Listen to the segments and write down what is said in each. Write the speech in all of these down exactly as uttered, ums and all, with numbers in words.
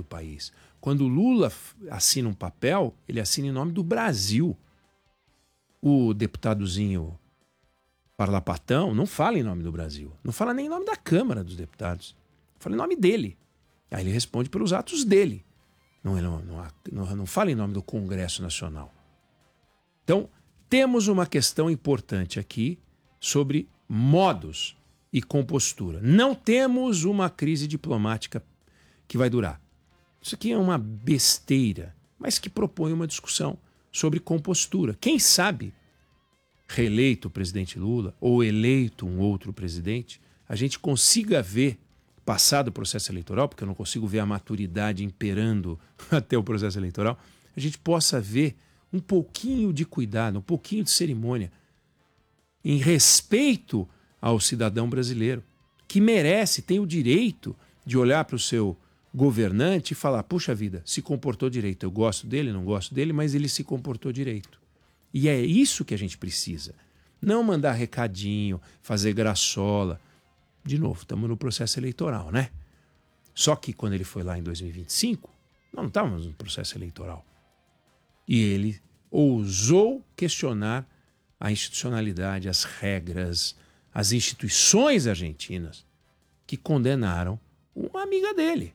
país. Quando o Lula assina um papel, ele assina em nome do Brasil. O deputadozinho parlapatão não fala em nome do Brasil. Não fala nem em nome da Câmara dos Deputados. Fala em nome dele. Aí ele responde pelos atos dele. Não, não, não, não, não fala em nome do Congresso Nacional. Então, temos uma questão importante aqui sobre modos e compostura. Não temos uma crise diplomática que vai durar. Isso aqui é uma besteira, mas que propõe uma discussão sobre compostura. Quem sabe, reeleito o presidente Lula ou eleito um outro presidente, a gente consiga ver, passado o processo eleitoral, porque eu não consigo ver a maturidade imperando até o processo eleitoral, a gente possa ver um pouquinho de cuidado, um pouquinho de cerimônia, em respeito ao cidadão brasileiro, que merece, tem o direito de olhar para o seu governante e falar, puxa vida, se comportou direito, eu gosto dele, não gosto dele, mas ele se comportou direito. E é isso que a gente precisa. Não mandar recadinho, fazer graçola. De novo, estamos no processo eleitoral, né? Só que quando ele foi lá em dois mil e vinte e cinco, nós não estávamos no processo eleitoral. E ele ousou questionar a institucionalidade, as regras, as instituições argentinas que condenaram uma amiga dele.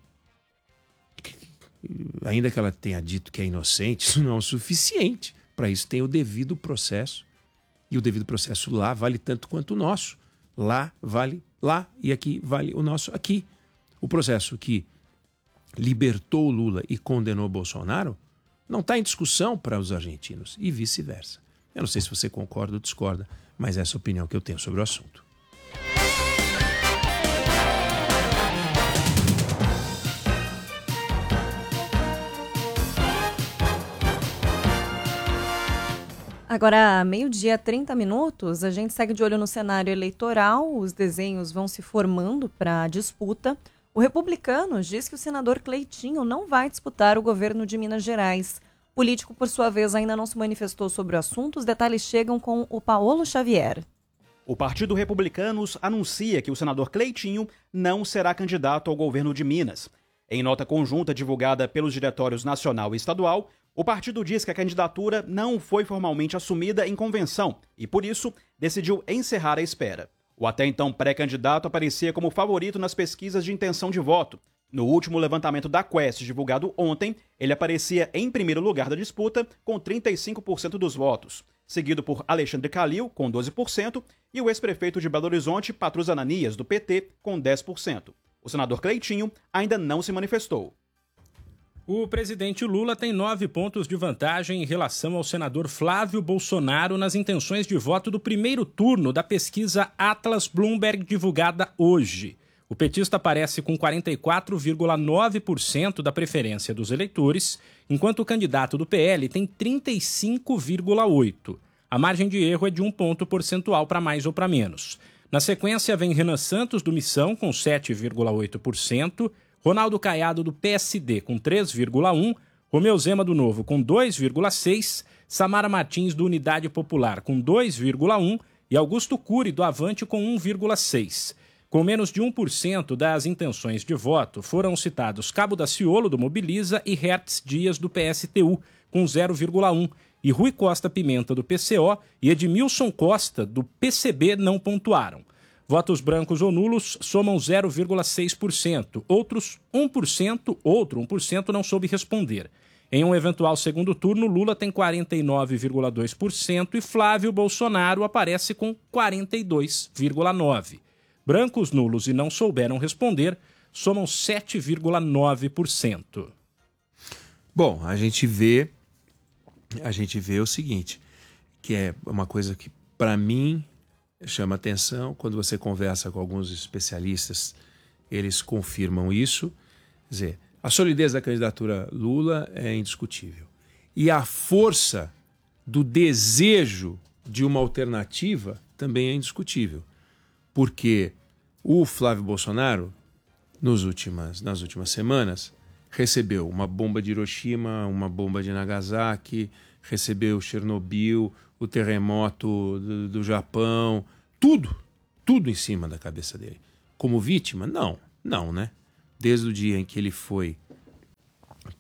Ainda que ela tenha dito que é inocente, isso não é o suficiente. Para isso tem o devido processo. E o devido processo lá vale tanto quanto o nosso. Lá vale lá e aqui vale o nosso aqui. O processo que libertou Lula e condenou Bolsonaro não está em discussão para os argentinos e vice-versa. Eu não sei se você concorda ou discorda, mas essa é a opinião que eu tenho sobre o assunto. Agora, meio-dia, trinta minutos, a gente segue de olho no cenário eleitoral, os desenhos vão se formando para a disputa. O Republicanos diz que o senador Cleitinho não vai disputar o governo de Minas Gerais. O político, por sua vez, ainda não se manifestou sobre o assunto. Os detalhes chegam com o Paulo Xavier. O Partido Republicanos anuncia que o senador Cleitinho não será candidato ao governo de Minas. Em nota conjunta divulgada pelos diretórios nacional e estadual, o partido diz que a candidatura não foi formalmente assumida em convenção e, por isso, decidiu encerrar a espera. O até então pré-candidato aparecia como favorito nas pesquisas de intenção de voto. No último levantamento da Quest divulgado ontem, ele aparecia em primeiro lugar da disputa com trinta e cinco por cento dos votos, seguido por Alexandre Calil, com doze por cento, e o ex-prefeito de Belo Horizonte, Patrus Ananias, do P T, com dez por cento. O senador Cleitinho ainda não se manifestou. O presidente Lula tem nove pontos de vantagem em relação ao senador Flávio Bolsonaro nas intenções de voto do primeiro turno da pesquisa Atlas Bloomberg divulgada hoje. O petista aparece com quarenta e quatro vírgula nove por cento da preferência dos eleitores, enquanto o candidato do P L tem trinta e cinco vírgula oito por cento. A margem de erro é de um ponto percentual para mais ou para menos. Na sequência vem Renan Santos, do Missão, com sete vírgula oito por cento, Ronaldo Caiado, do P S D, com três vírgula um por cento, Romeu Zema, do Novo, com dois vírgula seis por cento, Samara Martins, do Unidade Popular, com dois vírgula um por cento e Augusto Cury, do Avante, com um vírgula seis por cento. Com menos de um por cento das intenções de voto, foram citados Cabo Daciolo, do Mobiliza, e Hertz Dias, do P S T U, com zero vírgula um por cento, e Rui Costa Pimenta, do P C O, e Edmilson Costa, do P C B, não pontuaram. Votos brancos ou nulos somam zero vírgula seis por cento. Outros um por cento, outro um por cento não soube responder. Em um eventual segundo turno, Lula tem quarenta e nove vírgula dois por cento e Flávio Bolsonaro aparece com quarenta e dois vírgula nove por cento. Brancos, nulos e não souberam responder somam sete vírgula nove por cento. Bom, a gente vê, a gente vê o seguinte, que é uma coisa que, para mim, chama atenção. Quando você conversa com alguns especialistas, eles confirmam isso. Quer dizer, a solidez da candidatura Lula é indiscutível. E a força do desejo de uma alternativa também é indiscutível. Porque o Flávio Bolsonaro, nos últimas, nas últimas semanas, recebeu uma bomba de Hiroshima, uma bomba de Nagasaki, recebeu Chernobyl, o terremoto do, do Japão, tudo, tudo em cima da cabeça dele. Como vítima? Não, não, né? Desde o dia em que ele foi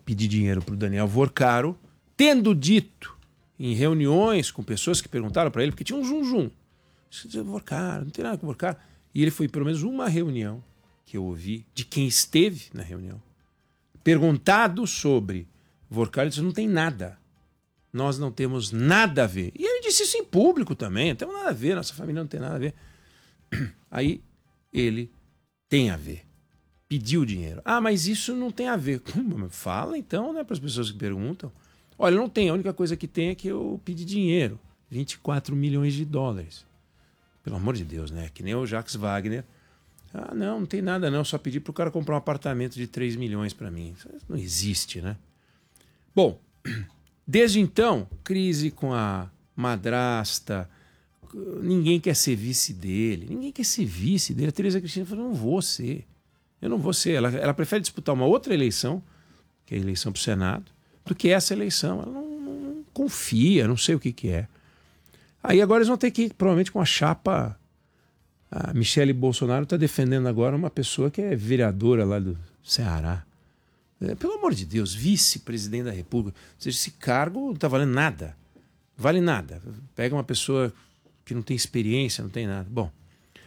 pedir dinheiro para o Daniel Vorcaro, tendo dito em reuniões com pessoas que perguntaram para ele, porque tinha um zum-zum. Vorcaro, não tem nada com Vorcaro. E ele foi pelo menos uma reunião que eu ouvi de quem esteve na reunião. Perguntado sobre Vorcaro, ele disse, não tem nada. Nós não temos nada a ver. E ele disse isso em público também, não temos nada a ver, nossa família não tem nada a ver. Aí ele tem a ver. Pediu dinheiro. Ah, mas isso não tem a ver. Como? Fala então, né, para as pessoas que perguntam. Olha, não tem, a única coisa que tem é que eu pedi dinheiro. vinte e quatro milhões de dólares. Pelo amor de Deus, né? Que nem o Jacques Wagner. Ah, não, não tem nada não, só pedi para o cara comprar um apartamento de três milhões para mim. Isso não existe, né? Bom, desde então, crise com a madrasta, ninguém quer ser vice dele, ninguém quer ser vice dele. A Tereza Cristina falou, não vou ser, eu não vou ser. Ela, ela prefere disputar uma outra eleição, que é a eleição para o Senado, do que essa eleição. Ela não, não, não confia, não sei o que, que é. Aí agora eles vão ter que ir, provavelmente, com a chapa. A Michele Bolsonaro está defendendo agora uma pessoa que é vereadora lá do Ceará. É, pelo amor de Deus, vice-presidente da República. Ou seja, esse cargo não está valendo nada. Vale nada. Pega uma pessoa que não tem experiência, não tem nada. Bom,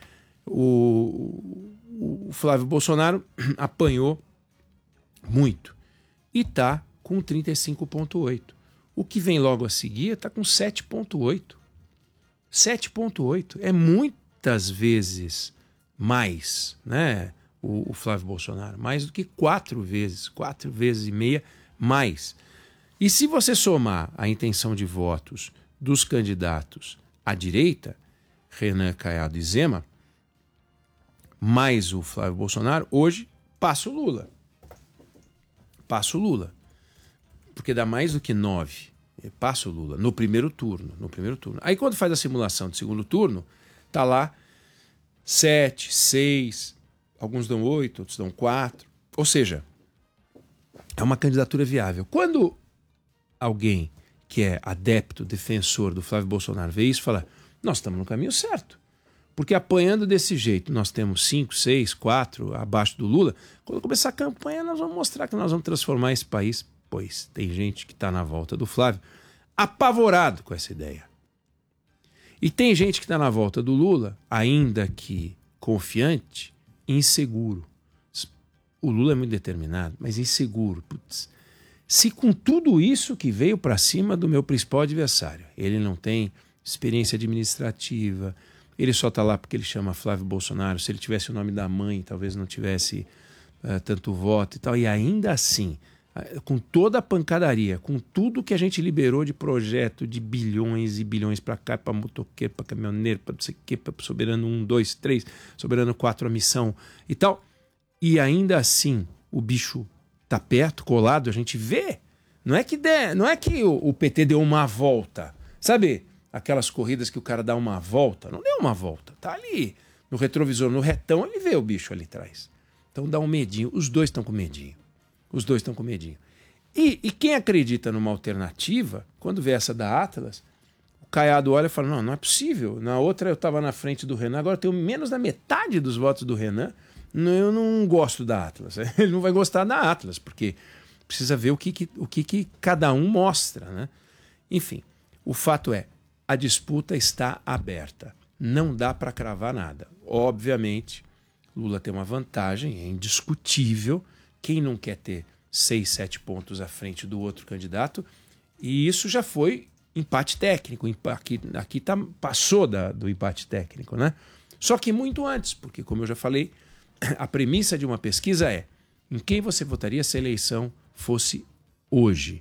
o, o Flávio Bolsonaro apanhou muito e está com trinta e cinco vírgula oito. O que vem logo a seguir está com sete vírgula oito. sete vírgula oito é muitas vezes mais, né? O, o Flávio Bolsonaro, mais do que quatro vezes, quatro vezes e meia mais. E se você somar a intenção de votos dos candidatos à direita, Renan, Caiado e Zema, mais o Flávio Bolsonaro, hoje passa o Lula. Passa o Lula. Porque dá mais do que nove. Passa o Lula no primeiro turno, no primeiro turno. Aí quando faz a simulação de segundo turno, tá lá sete, seis, alguns dão oito, outros dão quatro. Ou seja, é uma candidatura viável. Quando alguém que é adepto, defensor do Flávio Bolsonaro vê isso, fala, nós estamos no caminho certo. Porque apanhando desse jeito, nós temos cinco, seis, quatro abaixo do Lula. Quando começar a campanha, nós vamos mostrar que nós vamos transformar esse país. Pois tem gente que está na volta do Flávio apavorado com essa ideia. E tem gente que está na volta do Lula, ainda que confiante, inseguro. O Lula é muito determinado, mas inseguro. Putz, se com tudo isso que veio para cima do meu principal adversário, ele não tem experiência administrativa, ele só está lá porque ele chama Flávio Bolsonaro, se ele tivesse o nome da mãe, talvez não tivesse uh, tanto voto e tal, e ainda assim, com toda a pancadaria, com tudo que a gente liberou de projeto de bilhões e bilhões para cá, para motoqueiro, para caminhoneiro, para não sei o quê, para Soberano um, dois, três, Soberano quatro, a missão e tal. E ainda assim, o bicho tá perto, colado, a gente vê. Não é que, der, não é que o, o P T deu uma volta. Sabe aquelas corridas que o cara dá uma volta? Não deu uma volta. Tá ali no retrovisor, no retão, ele vê o bicho ali atrás. Então dá um medinho. Os dois estão com medinho. Os dois estão com medinho. E, e quem acredita numa alternativa, quando vê essa da Atlas, o Caiado olha e fala, não, não é possível. Na outra eu estava na frente do Renan, agora eu tenho menos da metade dos votos do Renan. Eu não gosto da Atlas. Ele não vai gostar da Atlas, porque precisa ver o que, que, o que, que cada um mostra, né? Enfim, o fato é, a disputa está aberta. Não dá para cravar nada. Obviamente, Lula tem uma vantagem, é indiscutível. Quem não quer ter seis, sete pontos à frente do outro candidato? E isso já foi empate técnico. Aqui, aqui tá, passou da, do empate técnico, né? Só que muito antes, porque, como eu já falei, a premissa de uma pesquisa é em quem você votaria se a eleição fosse hoje.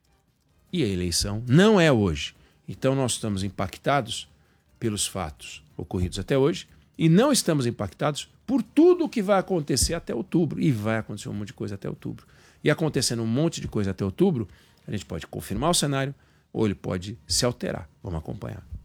E a eleição não é hoje. Então nós estamos impactados pelos fatos ocorridos até hoje e não estamos impactados por tudo o que vai acontecer até outubro. E vai acontecer um monte de coisa até outubro. E acontecendo um monte de coisa até outubro, a gente pode confirmar o cenário ou ele pode se alterar. Vamos acompanhar.